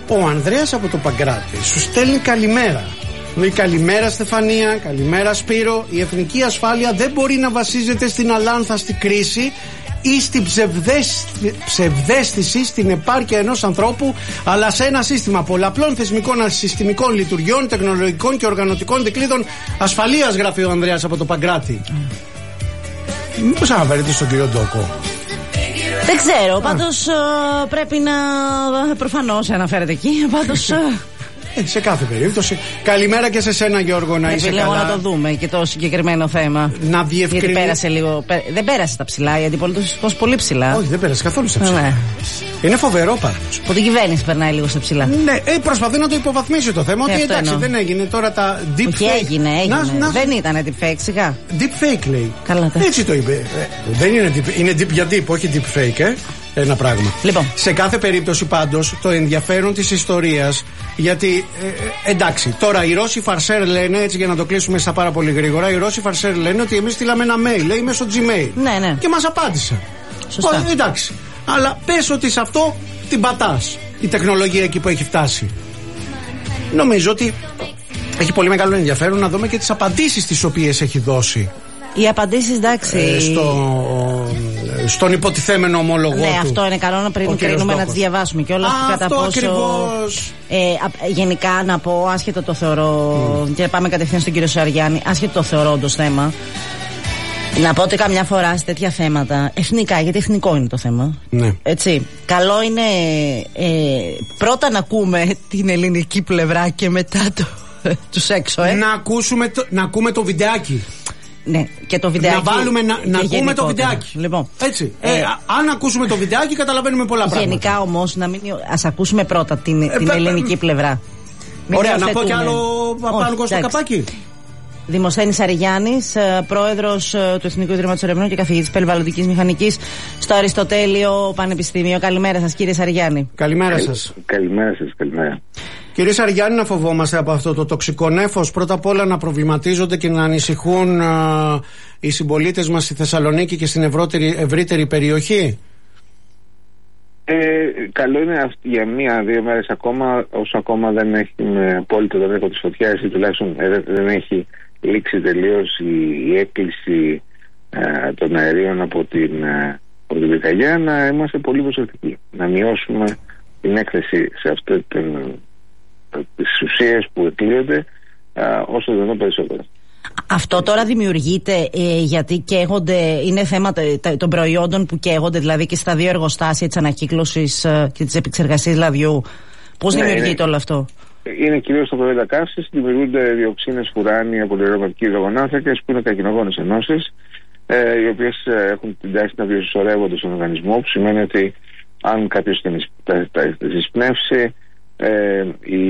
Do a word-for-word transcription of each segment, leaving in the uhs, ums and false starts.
Ο Ανδρέας από το Παγκράτη σου στέλνει καλημέρα. Λέει καλημέρα Στεφανία, καλημέρα Σπύρο. Η εθνική ασφάλεια δεν μπορεί να βασίζεται στην αλάνθαστη κρίση ή στην ψευδαίσθηση στην επάρκεια ενός ανθρώπου, αλλά σε ένα σύστημα πολλαπλών θεσμικών συστημικών λειτουργιών, τεχνολογικών και οργανωτικών δικλείδων ασφαλείας, γράφει ο Ανδρέας από το Παγκράτη. Mm. Μήπως αναφέρεται στον κύριο Ντόκο? Δεν ξέρω, πάντως uh, πρέπει να προφανώς αναφέρεται εκεί, πάντως... Ε, σε κάθε περίπτωση. Καλημέρα και σε σένα, Γιώργο, να είσαι καλά. Πρέπει να το δούμε και το συγκεκριμένο θέμα. Να διευκρινίσει. Γιατί πέρασε λίγο. Δεν πέρασε τα ψηλά, η αντιπολίτευση τόσο πολύ ψηλά. Όχι, δεν πέρασε καθόλου στα ψηλά. Ναι. Είναι φοβερό πάντως. Που την κυβέρνηση περνάει λίγο στα ψηλά. Ναι, ε, προσπαθεί να το υποβαθμίσει το θέμα. Ε, ότι εντάξει, εννοώ. Δεν έγινε τώρα τα deep fake. Όχι, έγινε, έγινε. Να, να... Δεν ήταν deep fake, σιγά. Deep fake λέει. Καλά, τα... Έτσι το είπε. Ε, δεν είναι deep, είναι deep για deep, όχι deep fake, ε. Ένα πράγμα. Λοιπόν. Σε κάθε περίπτωση πάντως το ενδιαφέρον της ιστορίας, γιατί ε, εντάξει, τώρα οι Ρώσοι φαρσέρ λένε, έτσι για να το κλείσουμε στα πάρα πολύ γρήγορα, οι Ρώσοι φαρσέρ λένε ότι εμείς στείλαμε ένα mail, λέει μέσω Gmail. Ναι, ναι. Και μας απάντησαν. Σωστά. Ο, εντάξει. Αλλά πες ότι σε αυτό την πατάς, η τεχνολογία εκεί που έχει φτάσει. Νομίζω ότι έχει πολύ μεγάλο ενδιαφέρον να δούμε και τις απαντήσεις τις οποίες έχει δώσει. Οι απαντήσεις, εντάξει. Ε, στο, στον υποτιθέμενο ομολογό ναι, του. Ναι, αυτό είναι καλό να πριν κρίνουμε να τις διαβάσουμε και όλα αυτά κατά πόσο. Ακριβώς. Ε, γενικά να πω, άσχετο το θεωρώ. Mm. Και πάμε κατευθείαν στον κύριο Σαριάννη, άσχετο το θεωρώ όντως θέμα. Να πω ότι καμιά φορά σε τέτοια θέματα, εθνικά, γιατί εθνικό είναι το θέμα. Ναι. Έτσι. Καλό είναι ε, πρώτα να ακούμε την ελληνική πλευρά και μετά το, τους έξω, ε. Να, ακούσουμε το, να ακούμε το βιντεάκι. Ναι, και το βιντεάκι. Να βάλουμε να, να ακούμε το βιντεάκι. Λοιπόν, έτσι. Ε, ε, αν ακούσουμε το βιντεάκι, καταλαβαίνουμε πολλά γενικά πράγματα. Γενικά όμως, να μην, ας ακούσουμε πρώτα την, ε, την ελληνική πλευρά. Μην ωραία, να πω κι άλλο πάνω στο καπάκι. Δημοσθένης Αριγιάννης, πρόεδρος του Εθνικού Ιδρύματος Ερευνών και καθηγητής περιβαλλοντικής μηχανικής στο Αριστοτέλειο Πανεπιστήμιο. Καλημέρα σας, κύριε Σαριγιάννη. Καλημέρα σας. Καλημέρα σας, καλημέρα. Κύριε Σαριγιάννη, να φοβόμαστε από αυτό το τοξικό νέφος? Πρώτα απ' όλα να προβληματίζονται και να ανησυχούν α, οι συμπολίτες μας στη Θεσσαλονίκη και στην ευρύτερη, ευρύτερη περιοχή. Ε, καλό είναι αυτή, για μία-δύο μέρες ακόμα, όσο ακόμα δεν έχει με απόλυτο τον έργο της φωτιάς ή τουλάχιστον ε, δεν έχει λήξει τελείως η, η έκκληση ε, των αερίων από την, ε, από την πυρκαγιά, να είμαστε πολύ προσεκτικοί. Να μειώσουμε την έκθεση σε αυτές τις ουσίες που εκλείονται ε, όσο δυνατόν περισσότερο. Αυτό τώρα δημιουργείται ε, γιατί καίγονται, είναι θέμα των προϊόντων που καίγονται, δηλαδή και στα δύο εργοστάσια της ανακύκλωσης ε, και της επεξεργασίας λαδιού. Πώς ναι, δημιουργείται είναι, όλο αυτό? Είναι κυρίως τα προϊόντα καύσης, δημιουργούνται διοξίνες, φουράνοι, απολυρωματικοί υδρογονάνθρακες που είναι καρκινογόνες ενώσεις, ε, οι οποίες ε, έχουν την τάση να βιοσυσσωρεύονται στον οργανισμό, που σημαίνει ότι αν κάποιος τα εισπνεύσει, ε, η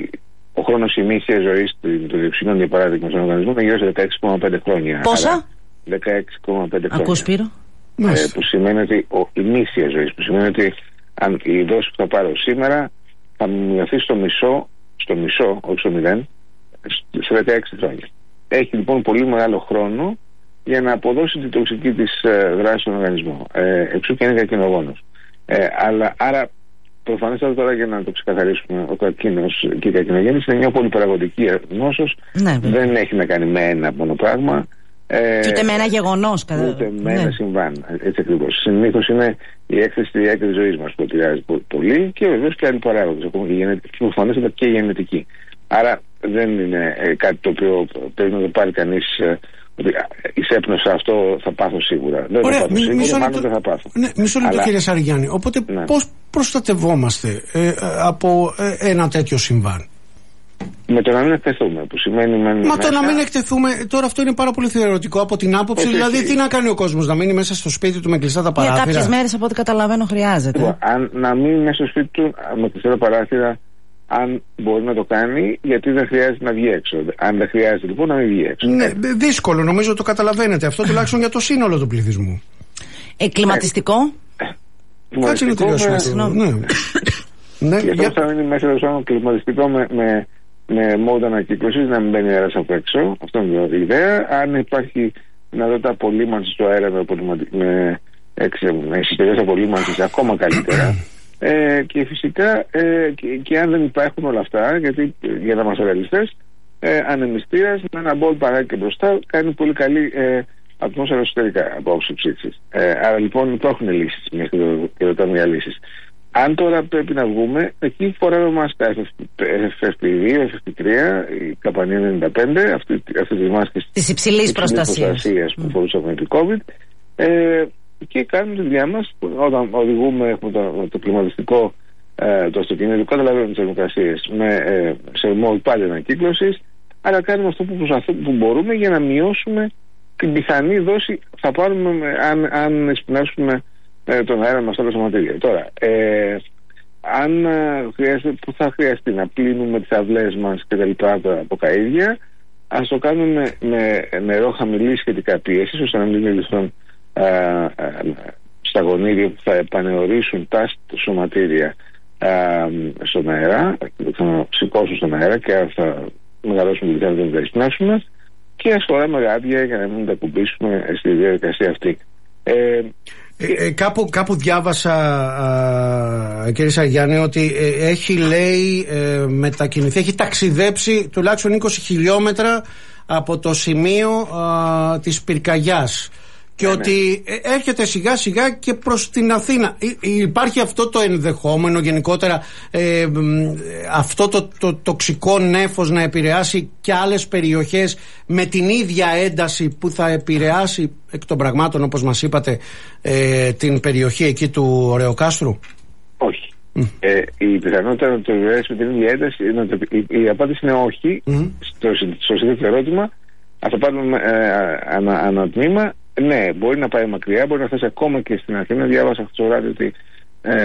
ο χρόνος ημίχειας ζωής των διοξινών, για παράδειγμα, στον οργανισμό είναι γύρω στα δεκαέξι κόμμα πέντε χρόνια. Πόσα? δεκαέξι κόμμα πέντε χρόνια. Ακούς, Σπύρο? Ε, που σημαίνει ότι ο ημίχειας ζωής, που σημαίνει ότι αν η δόση που θα πάρω σήμερα θα μειωθεί στο μισό, στο μισό, όχι στο μηδέν, σε δεκαέξι χρόνια. Έχει λοιπόν πολύ μεγάλο χρόνο για να αποδώσει την τοξική της ε, δράση στον οργανισμό. Ε, εξού και είναι καρκινογόνος. Ε, αλλά άρα. Προφανέστατα τώρα, για να το ξεκαθαρίσουμε, ο καρκίνος και η καρκινογέννηση είναι μια πολυπαραγωγική νόσος. Ναι, δεν έχει να κάνει με ένα μόνο πράγμα. Ε, και ούτε με ένα γεγονός. Κατά... Ούτε με ναι. ένα συμβάν. Έτσι ακριβώς. Συνήθως είναι η έκθεση στη διάρκεια της ζωής μας που επηρεάζει πολύ και βεβαίως και άλλοι παράγοντες. Ακόμα και γενετική, προφανέστατα και γενετική. Άρα δεν είναι ε, κάτι το οποίο πρέπει να το πάρει κανείς. Ε, ότι εισέπνωσα αυτό, θα πάθω σίγουρα. Δεν Ωραία, θα πάθω σίγουρα, μισό μάλλον λεπτό, δεν θα πάθω. Ναι, μισό λεπτό, Αλλά... κύριε Σαριγιάννη. Οπότε ναι. πώς προστατευόμαστε ε, από ε, ένα τέτοιο συμβάν? Με το να μην εκτεθούμε, που σημαίνει... Με Μα μέσα... το να μην εκτεθούμε, τώρα αυτό είναι πάρα πολύ θεωρητικό από την άποψη. Όχι, δηλαδή, τι να κάνει ο κόσμος, να μείνει μέσα στο σπίτι του με κλειστά τα παράθυρα? Για κάποιες μέρες, από ό,τι καταλαβαίνω, χρειάζεται. Λοιπόν, αν, να μείνει μέσα στο σπίτι του με κλειστά τα παράθυρα, αν μπορεί να το κάνει, γιατί δεν χρειάζεται να βγει έξω. Αν δεν χρειάζεται λοιπόν να μην βγει έξω. Ναι, δύσκολο, νομίζω το καταλαβαίνετε αυτό, τουλάχιστον για το σύνολο του πληθυσμού. Ε, κλιματιστικό. Κάτσε να τελειώσουμε. Ναι, γι' αυτό θα μείνει μέσα στο κλιματιστικό με, με, με μόδα ανακύκλωσης, να μην μπαίνει αέρας από έξω. Αυτό είναι η ιδέα. Αν υπάρχει δυνατότητα απολύμανσης του αέρα με, με, με συστημές απολύμανσης, ακόμα καλύτερα. Ε, και φυσικά ε, και, και αν δεν υπάρχουν όλα αυτά, γιατί για να είμαστε ρεαλιστές, ε, ανεμιστήρας με ένα μπολ παράκι και μπροστά κάνει πολύ καλή ε, ατμόσφαιρα εσωτερικά από άποψη ψήξης. Ε, άρα λοιπόν υπάρχουν λύσεις, μια χειροτομία λύσεις. Αν τώρα πρέπει να βγούμε, εκεί φοράμε μάσκα εφ εφ πι δύο, εφ εφ πι τρία, η Καπανή ενενήντα πέντε, αυτή, αυτή τις μάσκες της υψηλής προστασίας που mm. φορούσαμε επί COVID. Ε, και κάνουμε τη δουλειά μας. Όταν οδηγούμε, έχουμε το, το κλιματιστικό, ε, το αυτοκίνητο, καταλαβαίνουμε τις θερμοκρασίες με ε, σε mode πάλι ανακύκλωσης, αλλά κάνουμε αυτό που, που μπορούμε για να μειώσουμε την πιθανή δόση θα πάρουμε αν, αν εσπινάσουμε ε, τον αέρα μας όλα σωματίδια. Τώρα, ε, αν ε, χρειάζεται, που θα χρειαστεί να πλύνουμε τις αυλές μας και τα λοιπά από καΐδια, ας το κάνουμε με νερό χαμηλή σχετικά πίεσης, ώστε να μην λυθούν στα γονίδια που θα επανεωρήσουν τα σωματίδια α, στον αέρα, θα σηκώσουν στον αέρα και άρα θα μεγαλώσουν την πιθανότητα να τα εισπνάσουμε, και ας φοράμε γάντια για να μην τα κουμπίσουμε στη διαδικασία αυτή. Ε, ε, ε, κάπου, κάπου διάβασα, α, κύριε Σαριάννη, ότι ε, έχει, λέει, ε, μετακινηθεί, έχει ταξιδέψει τουλάχιστον είκοσι χιλιόμετρα από το σημείο α, της πυρκαγιάς. Και ναι, ότι ναι. έρχεται σιγά σιγά και προς την Αθήνα. Υπάρχει αυτό το ενδεχόμενο γενικότερα, ε, αυτό το, το τοξικό νέφος να επηρεάσει και άλλες περιοχές με την ίδια ένταση που θα επηρεάσει εκ των πραγμάτων, όπως μας είπατε, ε, την περιοχή εκεί του Ωρεοκάστρου? Όχι. Mm. Ε, η πιθανότητα να το επηρεάσει με την ίδια ένταση, η, η απάντηση είναι όχι. Mm. Στο, στο συνήθω ερώτημα, θα πάρουμε ε, ανα, ανατμήμα. Ναι, μπορεί να πάει μακριά, μπορεί να φτάσει ακόμα και στην Αθήνα. Διάβασα αυτό το βράδυ ότι ε,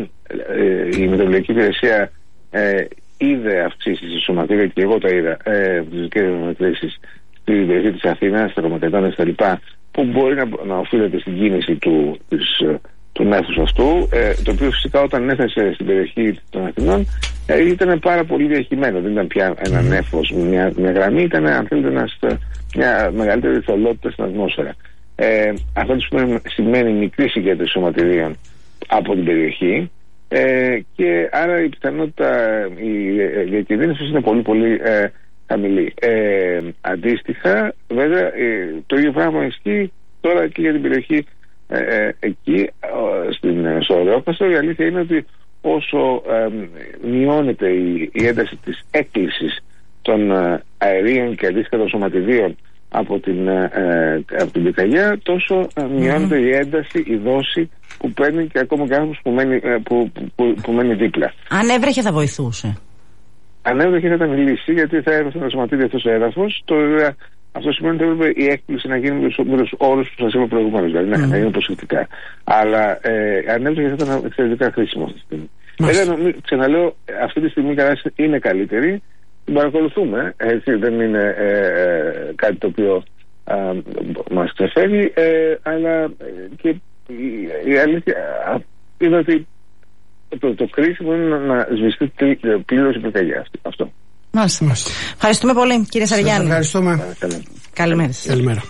ε, η Μετεωρολογική Υπηρεσία ε, είδε αυξήσεις στη σωματίδια, και εγώ τα είδα, ε, τις μετρήσεις στην περιοχή της Αθήνας, στα Ρωματετάνες κτλ., που μπορεί να, να οφείλεται στην κίνηση του, της, του νέφους αυτού, ε, το οποίο φυσικά όταν έφτασε στην περιοχή των Αθηνών ε, ήταν πάρα πολύ διαχειμένο. Δεν ήταν πια ένα νέφος, μια, μια γραμμή, ήταν, αν θέλετε, ένας, μια μεγαλύτερη θολότητα στην ατμόσφαιρα. Ε, αυτό σημαίνει, σημαίνει μικρή συγκέντρωση σωματιδίων από την περιοχή, ε, και άρα η πιθανότητα, η διακινδύνευση είναι πολύ πολύ ε, χαμηλή. Ε, αντίστοιχα, βέβαια, ε, το ίδιο πράγμα ισχύει τώρα και για την περιοχή ε, ε, εκεί, ε, στην, στο Ωρεόκαστρο. Η αλήθεια είναι ότι όσο ε, μειώνεται η, η ένταση της έκκλησης των ε, αερίων και αντίστοιχα των σωματιδίων από την, ε, από την πυρκαγιά, τόσο ε, μειώνεται mm-hmm. η ένταση, η δόση που παίρνει και ακόμα και άνθρωπος που μένει, ε, που, που, που, που μένει δίπλα. Αν έβρεχε θα βοηθούσε. Αν έβρεχε θα ήταν λύση, γιατί θα έρθει ένα σωματίδιο αυτό στο έδαφος. Αυτό σημαίνει ότι έπρεπε η έκπληξη να γίνει με τους όρους που σας είπα προηγουμένως, δηλαδή mm-hmm. να γίνει προσεκτικά. Αλλά ε, αν έβρεχε θα ήταν εξαιρετικά χρήσιμο αυτή τη στιγμή. Βέβαια, ξαναλέω, αυτή τη στιγμή η κατάσταση είναι καλύτερη. Την παρακολουθούμε, έτσι, δεν είναι ε, ε, κάτι το οποίο ε, μας ξεφεύγει, ε, αλλά ε, και η, η αλήθεια είναι ότι το, το κρίσιμο είναι να, να σβηστεί πλήρως η πυρκαγιά αυτό. Μάλιστα. Ευχαριστούμε πολύ, κύριε Σαριάννη. Ευχαριστούμε. Καλημέρα. Καλημέρα.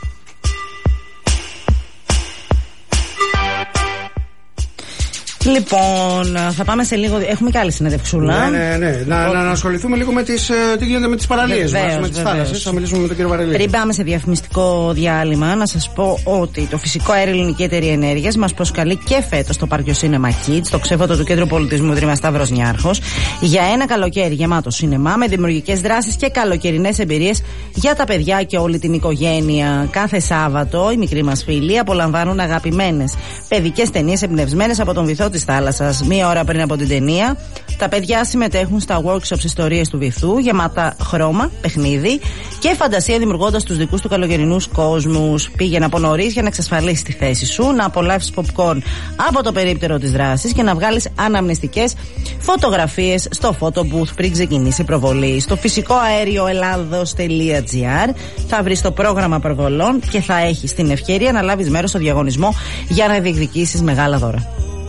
Λοιπόν, θα πάμε σε λίγο. Έχουμε και άλλη συνέντευξούλα. Ναι, ναι, ναι. Να, να, να ασχοληθούμε λίγο με τις, τι γίνεται με τις παραλίες μας, με τις θάλασσες. Θα μιλήσουμε με τον κύριο Βαρελή. Πριν πάμε σε διαφημιστικό διάλειμμα, να σας πω ότι το Φυσικό Αέριο Ελληνική Εταιρεία Ενέργειας μας προσκαλεί και φέτος στο Πάρκιο Σίνεμα Kids, το ξέφωτο του Κέντρου Πολιτισμού Δρύμα Σταύρος Νιάρχος, για ένα καλοκαίρι γεμάτο σίνεμα με δημιουργικές δράσεις και καλοκαιρινές εμπειρίες για τα παιδιά και όλη την οικογένεια. Κάθε Σάββατο οι μικροί μας φίλοι απολαμβάνουν αγαπημένες παιδικές ταινίες εμπνευσμένες από τον βυθό της θάλασσας. Μία ώρα πριν από την ταινία, τα παιδιά συμμετέχουν στα workshops ιστορίες του βυθού, γεμάτα χρώμα, παιχνίδι και φαντασία, δημιουργώντας τους δικούς του καλοκαιρινούς κόσμους. Πήγαινε από νωρίς για να εξασφαλίσεις τη θέση σου, να απολαύσεις popcorn από το περίπτερο της δράσης και να βγάλεις αναμνηστικές φωτογραφίες στο photo booth πριν ξεκινήσει η προβολή. Στο φυσικό αέριο ελλάδος τελεία τζι άρ θα βρεις το πρόγραμμα προβολών και θα έχεις την ευκαιρία να λάβεις μέρος στο διαγωνισμό για να διεκδικήσεις μεγάλα δώρα.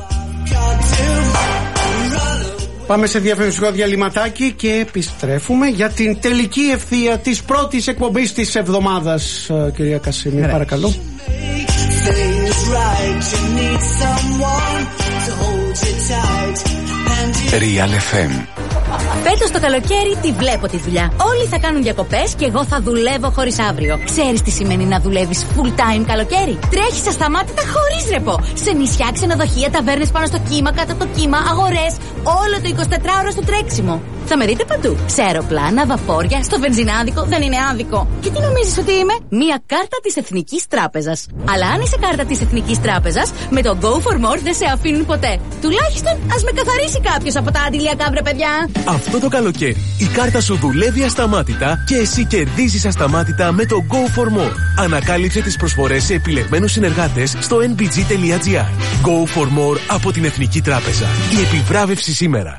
Πάμε σε διαφημιστικό διαλυματάκι και επιστρέφουμε για την τελική ευθεία της πρώτης εκπομπής της εβδομάδας. Κυρία Κασίμη, Ρε. παρακαλώ. Real εφ εμ. Φέτος το καλοκαίρι τη βλέπω τη δουλειά. Όλοι θα κάνουν διακοπές και εγώ θα δουλεύω χωρίς αύριο. Ξέρεις τι σημαίνει να δουλεύεις full time καλοκαίρι? Τρέχεις ασταμάτητα χωρίς ρεπό. Σε νησιά, ξενοδοχεία, ταβέρνες πάνω στο κύμα, κάτω από το κύμα, αγορές. Όλο το εικοσιτετράωρο στο τρέξιμο. Θα με δείτε παντού. Σε αεροπλάνα, βαπόρια, στο βενζινάδικο. Δεν είναι άδικο. Και τι νομίζεις ότι είμαι? Μία κάρτα της Εθνικής Τράπεζας. Αλλά αν είσαι κάρτα της Εθνικής Τράπεζας, με το Go for More δεν σε αφήνουν ποτέ. Τουλάχιστον ας με καθαρίσει κάποιος από τα αντιλιακά, βρε παιδιά. Αυτό το καλοκαίρι η κάρτα σου δουλεύει ασταμάτητα και εσύ κερδίζεις ασταμάτητα με το Go for More. Ανακάλυψε τις προσφορές σε επιλεγμένους συνεργάτες στο εν μπι τζι τελεία τζι άρ. Go for More από την Εθνική Τράπεζα. Η επιβράβευση σήμερα.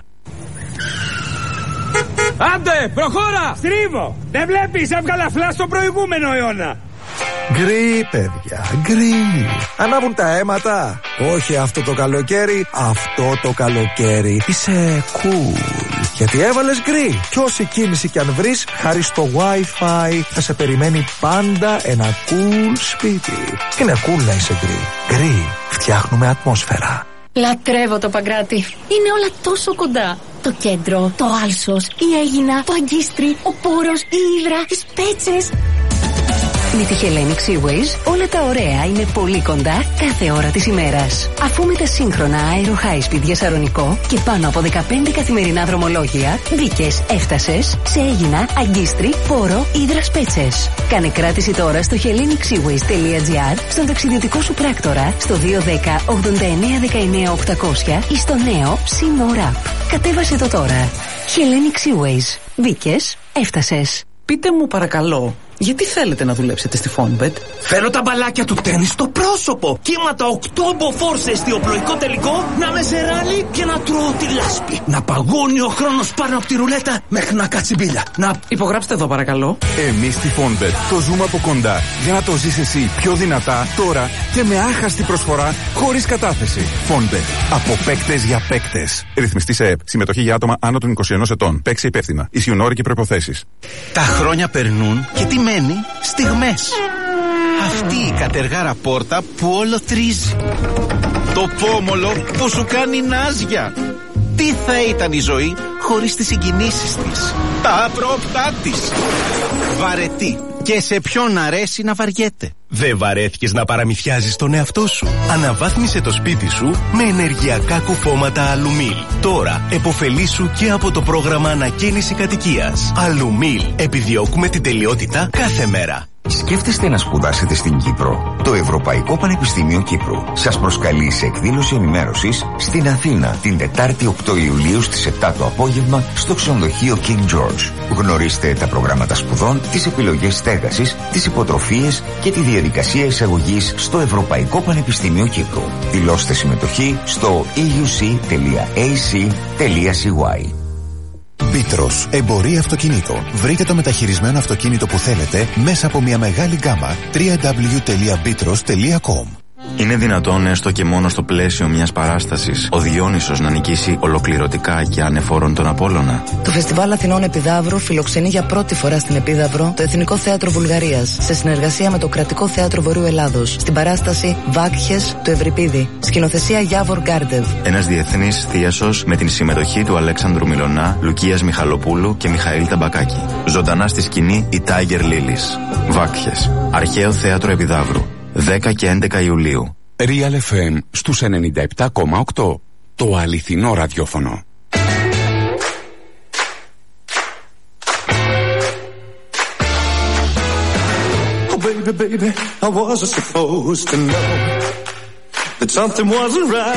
Άντε, προχώρα! Στρίβω! Δεν βλέπεις, έβγαλα φλάς στο προηγούμενο αιώνα. Γκρι, παιδιά, γκρι. Ανάβουν τα αίματα. Όχι αυτό το καλοκαίρι, αυτό το καλοκαίρι. Είσαι cool. Γιατί έβαλες γκρι. Κι όση κίνηση κι αν βρεις, χάρη στο Wi-Fi θα σε περιμένει πάντα ένα cool σπίτι. Είναι cool να είσαι γκρι. Γκρι, φτιάχνουμε ατμόσφαιρα. Λατρεύω το Παγκράτη. Είναι όλα τόσο κοντά. Το κέντρο, το Άλσος, η Αίγινα, το Αγκίστρι, ο Πόρος, η Ύδρα, οι Σπέτσες. Με τη Hellenic Seaways όλα τα ωραία είναι πολύ κοντά κάθε ώρα της ημέρας. Αφού με τα σύγχρονα Aero High Speed για Σαρονικό και πάνω από δεκαπέντε καθημερινά δρομολόγια, μπήκες, έφτασες σε Αίγινα, Αγκίστρι, Πόρο, Ύδρα, Σπέτσες. Κάνε κράτηση τώρα στο hellenic seaways τελεία τζι άρ, στον ταξιδιωτικό σου πράκτορα, στο δύο ένα μηδέν ογδόντα εννέα δεκαεννέα οκτακόσια ή στο νέο SeaMore App. Κατέβασε το τώρα. Hellenic Seaways. Μπήκες, έφτασες. Πείτε μου παρακαλώ, γιατί θέλετε να δουλέψετε στη Fonbet? Θέλω τα μπαλάκια του τέννις στο πρόσωπο. Κύματα οκτώ μποφόρ σε εστιοπλοϊκό τελικό, να με σε ράλι και να τρώω τη λάσπη. Να παγώνει ο χρόνος πάνω από τη ρουλέτα μέχρι να κάτσει μπίλια. Να... Υπογράψτε εδώ παρακαλώ. Εμείς στη Fonbet το ζούμε από κοντά για να το ζεις εσύ πιο δυνατά τώρα και με άχαστη προσφορά χωρίς κατάθεση. Fonbet. Από παίκτες για παίκτες. Ρυθμιστή σε ΕΠ. Συμμετοχή για άτομα άνω των είκοσι ενός ετών. Παίξε υπεύθυνα. Ισχύουν όροι και προϋποθέσεις. Τα χρόνια περνούν και τι μένει? Στιγμές. Αυτή η κατεργάρα πόρτα που όλο τρίζει. Το πόμολο που σου κάνει νάζια. Τι θα ήταν η ζωή χωρίς τις συγκινήσεις της, τα απρόπτά της. Βαρετή. Και σε ποιον αρέσει να βαριέται. Δεν βαρέθηκες να παραμυθιάζεις τον εαυτό σου? Αναβάθμισε το σπίτι σου με ενεργειακά κουφώματα Αλουμίλ. Τώρα επωφελήσου και από το πρόγραμμα ανακαίνιση κατοικίας. Αλουμίλ. Επιδιώκουμε την τελειότητα κάθε μέρα. Σκέφτεστε να σπουδάσετε στην Κύπρο? Το Ευρωπαϊκό Πανεπιστήμιο Κύπρου σας προσκαλεί σε εκδήλωση ενημέρωσης στην Αθήνα την Τετάρτη οκτώ Ιουλίου στις επτά το απόγευμα στο ξενοδοχείο King George. Γνωρίστε τα προγράμματα σπουδών, τις επιλογές στέγασης, τις υποτροφίες και τη διαδικασία εισαγωγής στο Ευρωπαϊκό Πανεπιστήμιο Κύπρου. Δηλώστε συμμετοχή στο ι γιου σι τελεία έι σι τελεία σι γουάι. Μπίτρος, εμπορία αυτοκινήτων. Βρείτε το μεταχειρισμένο αυτοκίνητο που θέλετε μέσα από μια μεγάλη γκάμα. double-u double-u double-u τελεία μπίτρος τελεία κομ. Είναι δυνατόν έστω και μόνο στο πλαίσιο μιας παράστασης ο Διόνυσος να νικήσει ολοκληρωτικά και ανεφόρον τον Απόλλωνα? Το Φεστιβάλ Αθηνών Επιδαύρου φιλοξενεί για πρώτη φορά στην Επίδαυρο το Εθνικό Θέατρο Βουλγαρίας σε συνεργασία με το Κρατικό Θέατρο Βορείου Ελλάδος στην παράσταση Βάκχες του Ευρυπίδη. Σκηνοθεσία Γιάβορ Γκάρντεβ. Ένας διεθνής θίασος με την συμμετοχή του Αλέξανδρου Μιλωνά, Λουκίας Μιχαλοπούλου και Μιχαήλ Ταμπακάκη. Ζωντανά στη σκηνή η Tiger Lilies. Βάκχες. Αρχαίο Θέατρο Επιδαύρου. δέκα και έντεκα Ιουλίου. Real εφ εμ στους ενενήντα επτά κόμμα οκτώ. Το αληθινό ραδιόφωνο. Oh baby, baby, I wasn't supposed to know that something wasn't right.